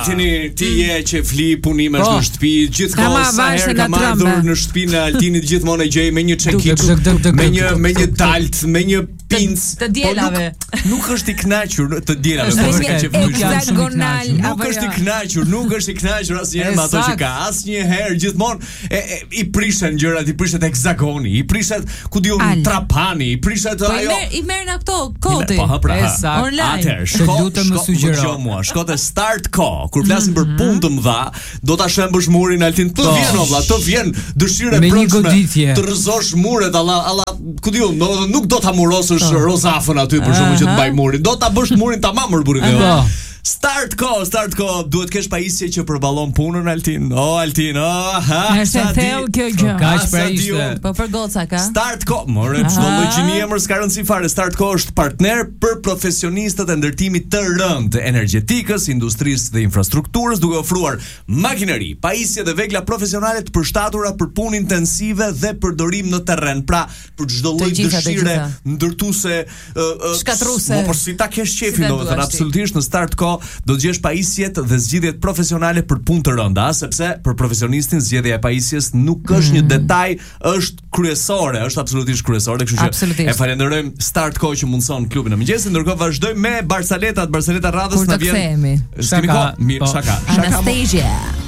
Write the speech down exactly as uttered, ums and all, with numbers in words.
Tini ti je që fli punimesh në shtëpi, gjithkohë sa herë kam ardhur në shtëpinë e Altinit gjithmonë e gjej me një çekiç, me një me një dalt, me një pinc të dielave. Nuk është i kënaqur të dielave, po është që hexagonal. Nuk është i kënaqur, nuk është i kënaqur asnjëherë me ato që ka. Asnjëherë gjithmonë i prishën gjërat, i prishet hexagoni, i prishet ku diun trapani, i prishet ajo. I merren ato koti. Po pra. Atëherë, shko lutem më sugjero mua, shko te Start Co. Kur flasim për punë të mëdha, do ta shembësh murin Altin. Të vjen valla, të vjen dëshirë e brendshme. Të rrezosh muret alla alla, ku diun, nuk do ta murosësh rozafën aty për shkak që të mbaj murin. Do ta bësh murin tamam për burin. Start Co, Start Co, duhet kesh pajisje që përballon punën Altin. O Altin, oh, ha. Nëse thell kjo gjë. Kaç pajisje. Po për goca ka. Start Co, more çdo lloj gjini emër s'ka rëndësi fare. Start Co është partner për profesionistët e ndërtimit të rëndë, energjetikës, industrisë dhe infrastrukturës, duke ofruar makineri, pajisje dhe vegla profesionale të përshtatura për punë intensive dhe përdorim në terren. Pra, për çdo lloj dëshire ndërtuese, shkatruese. Po si ta kesh qefin, domethënë absolutisht në Start Co do të gjesh pajisjet dhe zgjidhjet profesionale për punë të rënda, sepse për profesionistin zgjedhja e pajisjes nuk është një detaj, është kryesore, është absolutisht kryesore, kështu që e falenderojmë Start Co që mundson klubin e mëngjesit. Ndërkohë vazhdojmë me Barsaletat, Barsaleta radhës na vjen. Kur të kthehemi. Shaka, shaka. Anastasia.